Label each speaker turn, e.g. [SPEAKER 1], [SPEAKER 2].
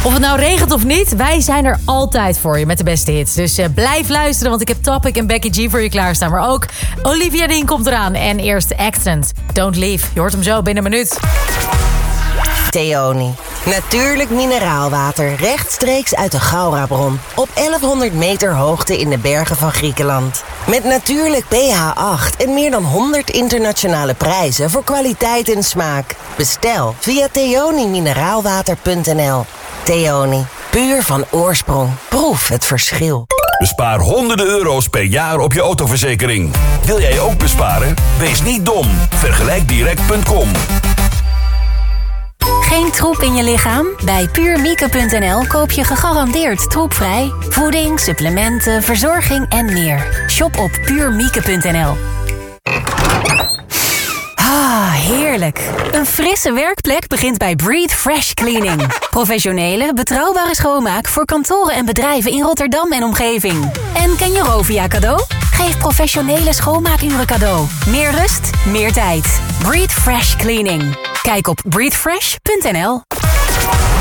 [SPEAKER 1] Of het nou regent of niet, wij zijn er altijd voor je met de beste hits. Dus blijf luisteren, want ik heb Topic en Becky G voor je klaarstaan. Maar ook Olivia Dean komt eraan. En eerst Accent, Don't Leave. Je hoort hem zo binnen een minuut.
[SPEAKER 2] Theoni. Natuurlijk mineraalwater rechtstreeks uit de Gaurabron. Op 1100 meter hoogte in de bergen van Griekenland. Met natuurlijk pH 8 en meer dan 100 internationale prijzen voor kwaliteit en smaak. Bestel via theonimineraalwater.nl. Theoni. Puur van oorsprong. Proef het verschil.
[SPEAKER 3] Bespaar honderden euro's per jaar op je autoverzekering. Wil jij ook besparen? Wees niet dom. Vergelijkdirect.com.
[SPEAKER 4] Geen troep in je lichaam? Bij puurmieke.nl koop je gegarandeerd troepvrij. Voeding, supplementen, verzorging en meer. Shop op puurmieke.nl. Ah, heerlijk. Een frisse werkplek begint bij Breathe Fresh Cleaning. Professionele, betrouwbare schoonmaak voor kantoren en bedrijven in Rotterdam en omgeving. En ken je Rovia cadeau? Geef professionele schoonmaakuren cadeau. Meer rust, meer tijd. Breathe Fresh Cleaning. Kijk op breathefresh.nl.